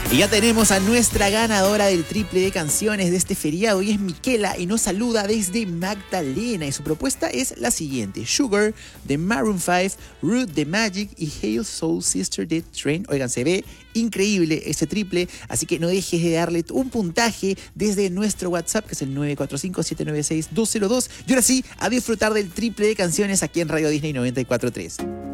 Y ya tenemos a nuestra ganadora del triple de canciones de este feriado y es Miquela y nos saluda desde Magdalena y su propuesta es la siguiente: Sugar de Maroon 5, Root de Magic y Hail Soul Sister de Train. Oigan, se ve increíble ese triple, así que no dejes de darle un puntaje desde nuestro WhatsApp, que es el 945-796-202. Y ahora sí, a disfrutar del triple de canciones aquí en Radio Disney 94.3.